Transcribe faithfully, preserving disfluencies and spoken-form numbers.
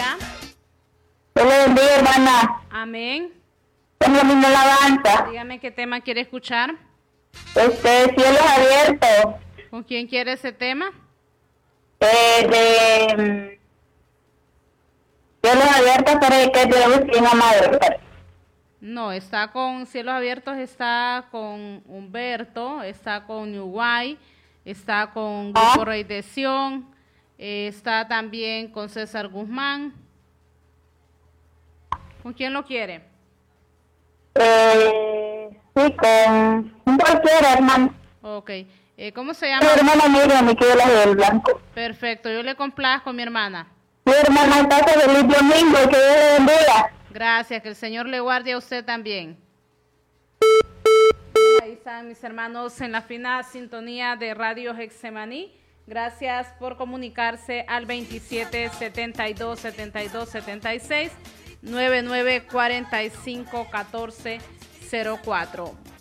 bendiga. Dios le bendiga, hermana. Amén. Tengo mi alabanza. Dígame qué tema quiere escuchar. Este, cielos abiertos. ¿Con quién quiere ese tema? Eh, de... mm, Cielos abiertos, pero que de Agustín Amado. No, está con Cielos Abiertos, está con Humberto, está con Uruguay, está con Grupo Ah. Rey de Sion, eh, está también con César Guzmán. ¿Con quién lo quiere? Eh, sí, con con cualquiera, hermano. Ok. Eh, ¿Cómo se Mi llama? hermana Miriam, mi querida del Blanco. Perfecto, yo le complazco, mi hermana. Mi hermana, pasa feliz domingo, que Dios le bendiga. Gracias, que el Señor le guarde a usted también. Ahí están mis hermanos en la fina sintonía de Radio Getsemaní. Gracias por comunicarse al veintisiete setenta y dos setenta y dos setenta y seis, noventa y nueve cuarenta y cinco catorce cero cuatro.